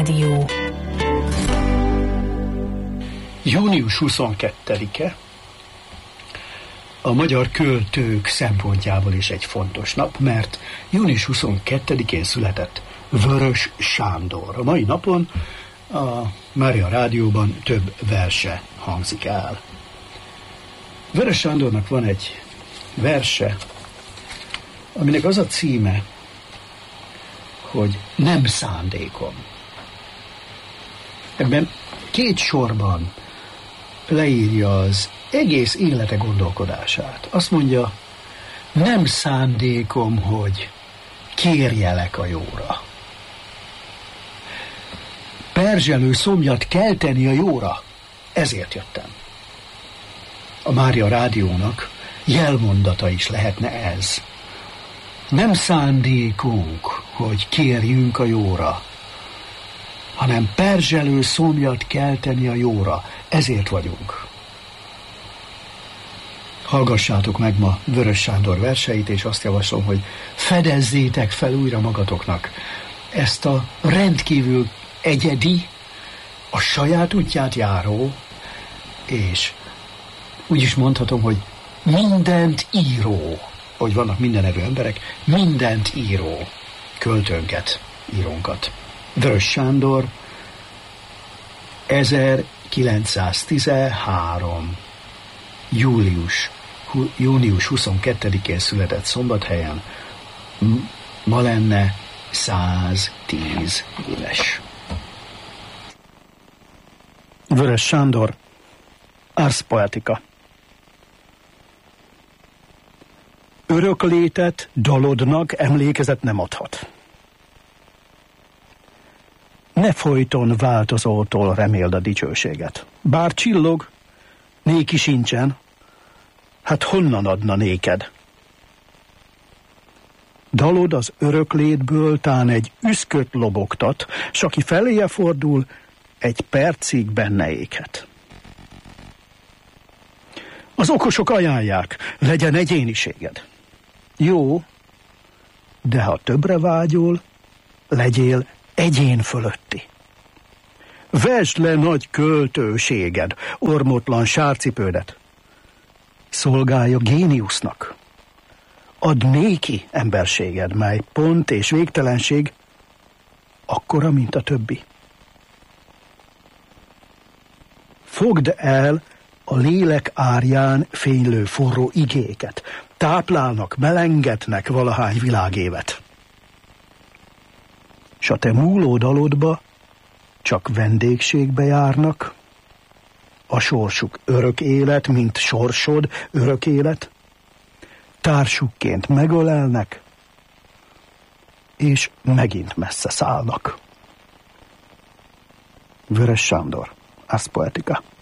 Rádió. Június 22-e a magyar költők szempontjából is egy fontos nap, mert június 22-én született Vörös Sándor. A mai napon a Mária Rádióban több verse hangzik el. Vörös Sándornak van egy verse, aminek az a címe, hogy Nem szándékom. Ebben két sorban leírja az egész élete gondolkodását. Azt mondja, nem szándékom, hogy kérjelek a jóra. Perzselő szomjat kelteni a jóra. Ezért jöttem. A Mária Rádiónak jelmondata is lehetne ez. Nem szándékunk, hogy kérjünk a jóra, hanem perzselő szomjat kelteni a jóra. Ezért vagyunk. Hallgassátok meg ma Vörös Sándor verseit, és azt javaslom, hogy fedezzétek fel újra magatoknak ezt a rendkívül egyedi, a saját útját járó, és úgy is mondhatom, hogy mindent író, hogy vannak mindenevő emberek, mindent író költőnket, írónkat. Vörös Sándor 1913. június 22-én született Szombathelyen, ma lenne 110 éves. Vörös Sándor, Ars Poetica. Örök létet dalodnak emlékezet nem adhat. Ne folyton változótól reméld a dicsőséget. Bár csillog, néki sincsen, hát honnan adna néked? Dalod az öröklétből tán egy üszköt lobogtat, s aki feléje fordul, egy percig benne éket. Az okosok ajánlják, legyen egyéniséged. Jó, de ha többre vágyol, legyél egyén fölötti. Vesd le nagy költőséged, ormotlan sárcipődet. Szolgálj a géniusznak. Add néki emberséged, mely pont és végtelenség akkora, mint a többi. Fogd el a lélek árján fénylő forró igéket. Táplálnak, melengetnek valahány világévet. S a te múló dalodba csak vendégségbe járnak, a sorsuk örök élet, mint sorsod örök élet, társukként megölelnek, és megint messze szállnak. Vörös Sándor, Ars Poetica.